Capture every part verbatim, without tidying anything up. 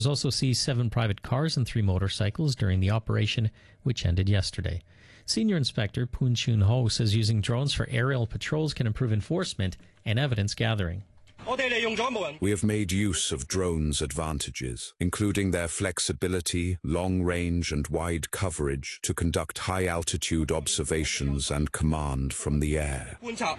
Also seized seven private cars and three motorcycles during the operation, which ended yesterday. Senior Inspector Poon Chun Ho says using drones for aerial patrols can improve enforcement and evidence gathering. We have made use of drones' advantages, including their flexibility, long range and wide coverage to conduct high-altitude observations and command from the air.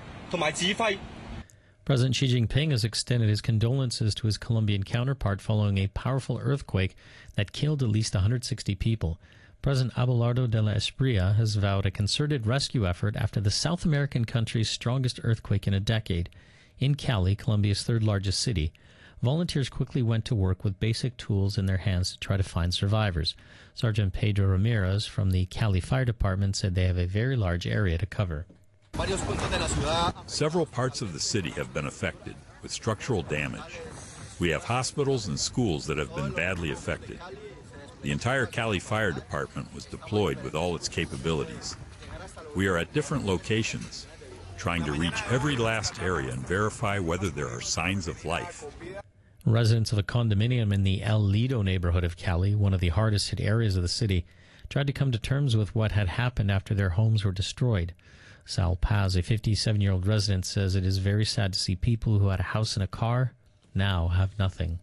President Xi Jinping has extended his condolences to his Colombian counterpart following a powerful earthquake that killed at least one hundred sixty people. President Abelardo de la Espriella has vowed a concerted rescue effort after the South American country's strongest earthquake in a decade. In Cali, Colombia's third-largest city, volunteers quickly went to work with basic tools in their hands to try to find survivors. Sergeant Pedro Ramirez from the Cali Fire Department said they have a very large area to cover. Several parts of the city have been affected, with structural damage. We have hospitals and schools that have been badly affected. The entire Cali Fire Department was deployed with all its capabilities. We are at different locations, trying to reach every last area and verify whether there are signs of life. Residents of a condominium in the El Lido neighborhood of Cali, one of the hardest hit areas of the city, tried to come to terms with what had happened after their homes were destroyed. Sal Paz, a fifty-seven-year-old resident, says it is very sad to see people who had a house and a car now have nothing.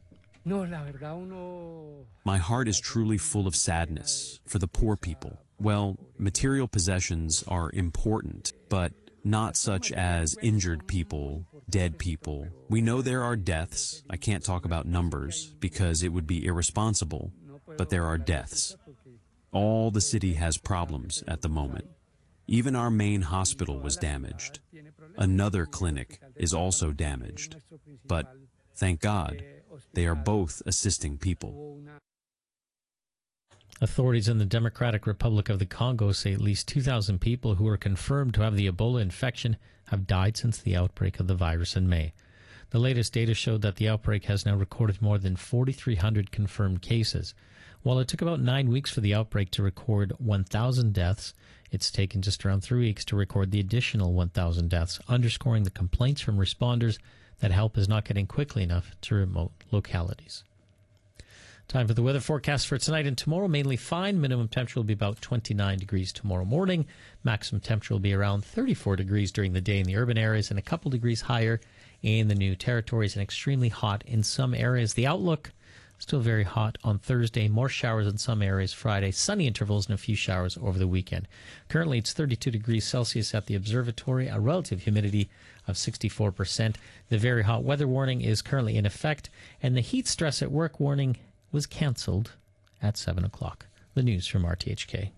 My heart is truly full of sadness for the poor people. Well, material possessions are important, but not such as injured people, dead people. We know there are deaths. I can't talk about numbers because it would be irresponsible, but there are deaths. All the city has problems at the moment. Even our main hospital was damaged. Another clinic is also damaged. But thank God, they are both assisting people. Authorities in the Democratic Republic of the Congo say at least two thousand people who are confirmed to have the Ebola infection have died since the outbreak of the virus in May. The latest data showed that the outbreak has now recorded more than four thousand three hundred confirmed cases. While it took about nine weeks for the outbreak to record one thousand deaths, it's taken just around three weeks to record the additional one thousand deaths, underscoring the complaints from responders that help is not getting quickly enough to remote localities. Time for the weather forecast for tonight and tomorrow. Mainly fine. Minimum temperature will be about twenty-nine degrees tomorrow morning. Maximum temperature will be around thirty-four degrees during the day in the urban areas and a couple degrees higher in the new territories, and extremely hot in some areas. The outlook, still very hot on Thursday. More showers in some areas Friday. Sunny intervals and a few showers over the weekend. Currently, it's thirty-two degrees Celsius at the observatory. A relative humidity of sixty-four percent. The very hot weather warning is currently in effect, and the heat stress at work warning was cancelled at seven o'clock. The news from R T H K.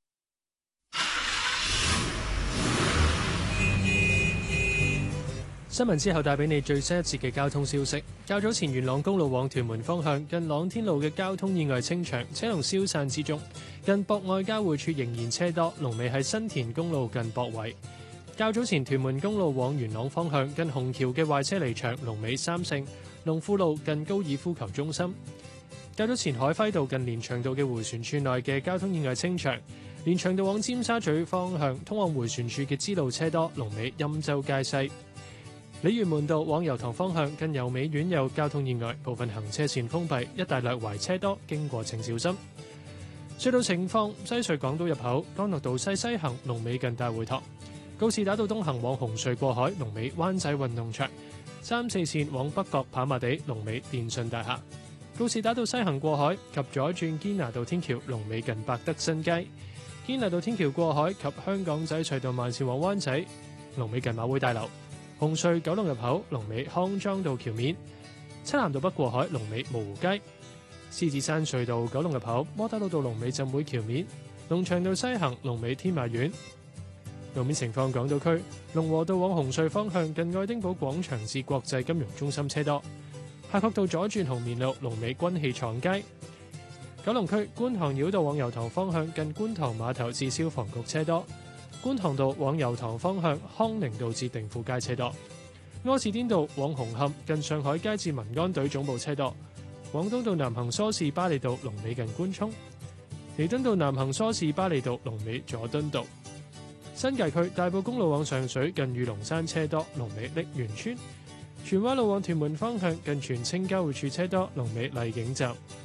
新聞之後帶俾你最新一節嘅交通消息。較早前元朗公路往屯門方向近朗天路嘅交通意外清場，車龍消散之中。近博愛交匯處仍然車多，龍尾喺新田公路近博圍。較早前屯門公路往元朗方向近紅橋嘅壞車離場，龍尾三聖。龍富路近高爾夫球中心。較早前海輝道近連翔道嘅迴旋處內嘅交通意外清場，連翔道往尖沙咀方向通往迴旋處嘅支路車多，龍尾欽州街西。鯉魚門道往油塘方向近油美苑有交通意外，部分行車線封閉，一帶略為車多，經過請小心。隧道情況：西隧港島入口干諾道西西行，龍尾近大會堂；告士打道東行往紅隧過海，龍尾灣仔運動場；三四線往北角跑馬地，龍尾電訊大廈。告士打道西行過海及左轉堅拿道天橋，龍尾近百德新街；堅拿道天橋過海及香港仔隧道慢線往灣仔，龍尾近馬會大樓；紅隧九龍入口龍尾康莊道橋面；漆咸道北過海龍尾蕪湖街；獅子山隧道九龍入口窩打老道龍尾浸會橋面；龍翔道西行龍尾天馬苑。路面情況：港島區龍和道往紅隧方向近愛丁堡廣場至國際金融中心車多。夏慤道左轉紅棉路，龍尾軍器廠街；九龍區觀塘繞道往油塘方向近觀塘碼頭至消防局車多；觀塘道往油塘方向康寧道至定富街車多；柯士甸道往紅磡近上海街至民安隊總部車多；廣東道南行梳士巴利道龍尾近官涌；彌敦道南行梳士巴利道龍尾佐敦道；新界區大埔公路往上水近御龍山車多，龍尾瀝源村；荃灣路往屯門方向近荃青交匯處車多，龍尾麗景站；